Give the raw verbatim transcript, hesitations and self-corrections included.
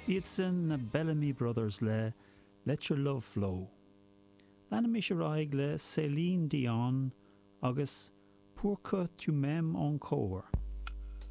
Iad sin na Bellamy Brothers le Let Your Love Flow. Lana mis raig le Céline Dion agus Pourquoi tu m'aimes encore.